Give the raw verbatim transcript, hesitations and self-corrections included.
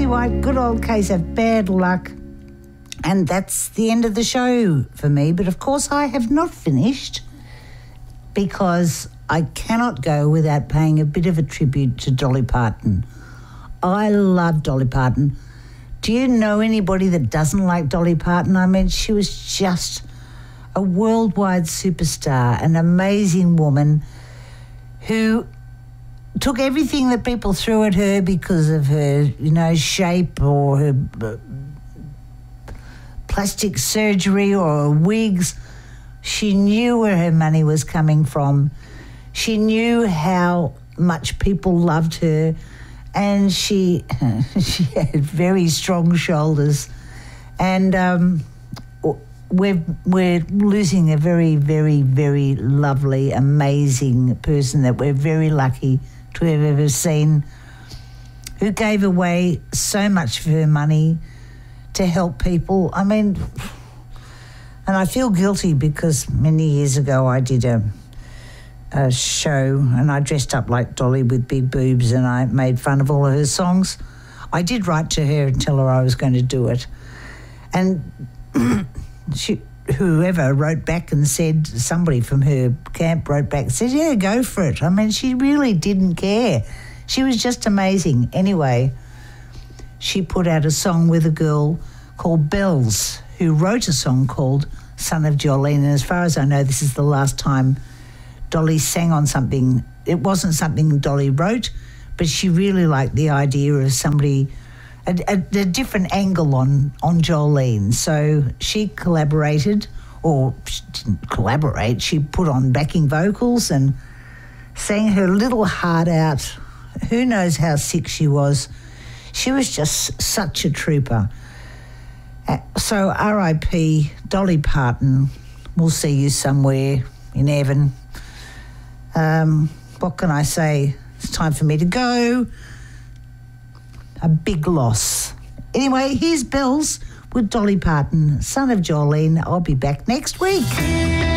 Dolly White, good old case of bad luck. And that's the end of the show for me. But of course I have not finished, because I cannot go without paying a bit of a tribute to Dolly Parton. I love Dolly Parton. Do you know anybody that doesn't like Dolly Parton? I mean, she was just a worldwide superstar, an amazing woman who took everything that people threw at her because of her, you know, shape or her uh, plastic surgery or her wigs. She knew where her money was coming from. She knew how much people loved her, and she she had very strong shoulders. And um, we're we're losing a very, very, very lovely, amazing person that we're very lucky to have ever seen, who gave away so much of her money to help people. I mean, and I feel guilty because many years ago I did a, a show and I dressed up like Dolly with big boobs and I made fun of all of her songs. I did write to her and tell her I was going to do it. And she, whoever wrote back and said, somebody from her camp wrote back and said, yeah, go for it. I mean, she really didn't care. She was just amazing. Anyway, she put out a song with a girl called Bells, who wrote a song called Son of Jolene. And as far as I know, this is the last time Dolly sang on something. It wasn't something Dolly wrote, but she really liked the idea of somebody, a, a, a different angle on, on Jolene. So she collaborated, or she didn't collaborate, she put on backing vocals and sang her little heart out. Who knows how sick she was. She was just such a trooper. Uh, so R I P Dolly Parton. We'll see you somewhere in heaven. Um, what can I say? It's time for me to go. A big loss. Anyway, here's Bells with Dolly Parton, Son of Jolene. I'll be back next week.